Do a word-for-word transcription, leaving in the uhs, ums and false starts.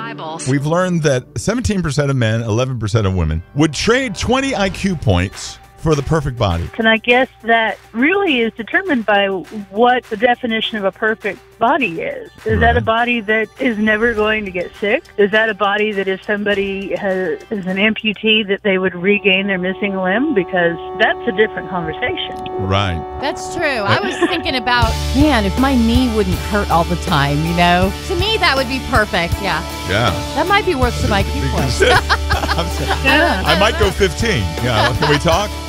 Bibles. We've learned that seventeen percent of men, eleven percent of women would trade twenty I Q points for the perfect body. And I guess that really is determined by what the definition of a perfect body is. Is Right. that a body that is never going to get sick? Is that a body that if somebody has, is an amputee that they would regain their missing limb? Because that's a different conversation. Right. That's true. I was thinking about, man, if my knee wouldn't hurt all the time, you know? To me, that would be perfect. Yeah. Yeah. That might be worth some I Q points. I'm saying- Yeah. I might go fifteen. Yeah. Can we talk?